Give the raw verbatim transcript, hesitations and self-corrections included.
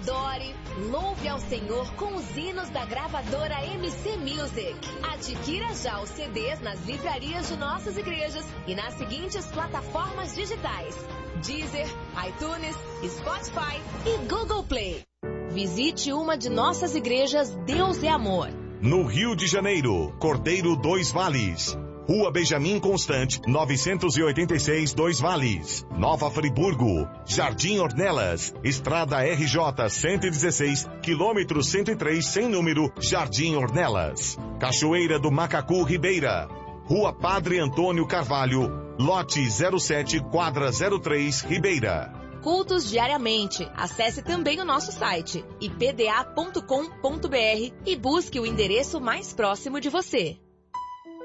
adore, louve ao Senhor com os hinos da gravadora M C Music. Adquira já os C Ds nas livrarias de nossas igrejas e nas seguintes plataformas digitais: Deezer, iTunes, Spotify e Google Play. Visite uma de nossas igrejas Deus é Amor. No Rio de Janeiro, Cordeiro Dois Vales. Rua Benjamin Constant, novecentos e oitenta e seis, Dois Vales. Nova Friburgo, Jardim Ornelas, Estrada R J cento e dezesseis, quilômetro cento e três, sem número, Jardim Ornelas. Cachoeira do Macacu Ribeira, Rua Padre Antônio Carvalho, lote zero sete, quadra zero três, Ribeira. Cultos diariamente. Acesse também o nosso site i p d a ponto com ponto b r e busque o endereço mais próximo de você.